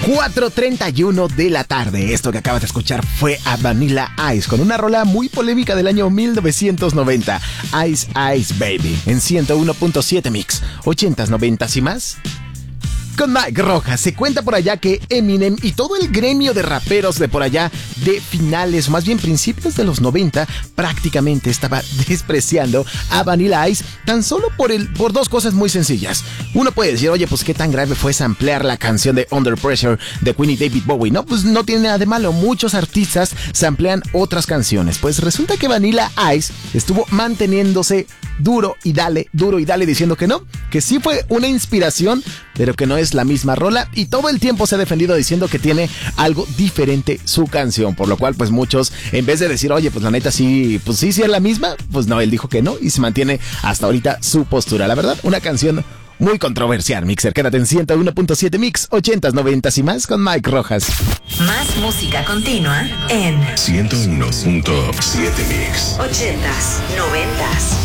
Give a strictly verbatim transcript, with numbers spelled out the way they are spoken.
cuatro treinta y uno de la tarde. Esto que acabas de escuchar fue a Vanilla Ice con una rola muy polémica del año mil novecientos noventa, Ice Ice Baby, en ciento uno punto siete Mix, ochentas, noventas y más. Con Mike Rojas. Se cuenta por allá que Eminem y todo el gremio de raperos de por allá de finales, más bien principios de los noventa, prácticamente estaba despreciando a Vanilla Ice tan solo por, el, por dos cosas muy sencillas. Uno puede decir, oye, pues qué tan grave fue samplear la canción de Under Pressure de Queen y David Bowie. No, pues no tiene nada de malo. Muchos artistas samplean otras canciones. Pues resulta que Vanilla Ice estuvo manteniéndose duro y dale, duro y dale, diciendo que no, que sí fue una inspiración, pero que no es la misma rola, y todo el tiempo se ha defendido diciendo que tiene algo diferente su canción, por lo cual pues muchos, en vez de decir, oye, pues la neta sí, pues sí, sí es la misma, pues no, él dijo que no y se mantiene hasta ahorita su postura. La verdad, una canción muy controversial, Mixer. Quédate en ciento uno punto siete Mix, ochentas, noventas y más con Mike Rojas. Más música continua en ciento uno punto siete Mix, ochentas, noventas.